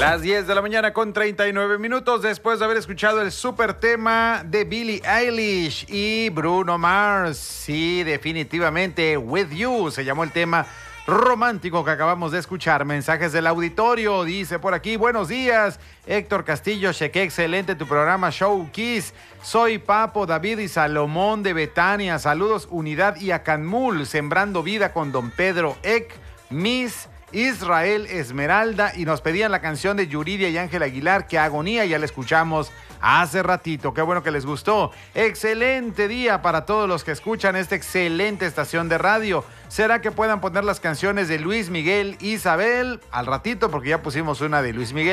Las 10 de la mañana con 39 minutos después de haber escuchado el súper tema de Billie Eilish y Bruno Mars. Sí, definitivamente, With You se llamó el tema romántico que acabamos de escuchar. Mensajes del auditorio, dice por aquí: buenos días, Héctor Castillo, chequé excelente tu programa Show Kiss. Soy Papo, David y Salomón de Betania. Saludos, Unidad y Acanmul, sembrando vida con don Pedro Eck, Miss Israel Esmeralda, y nos pedían la canción de Yuridia y Ángel Aguilar, que agonía, ya la escuchamos hace ratito. Qué bueno que les gustó. Excelente día para todos los que escuchan esta excelente estación de radio. ¿Será que puedan poner las canciones de Luis Miguel, Isabel? Al ratito, porque ya pusimos una de Luis Miguel.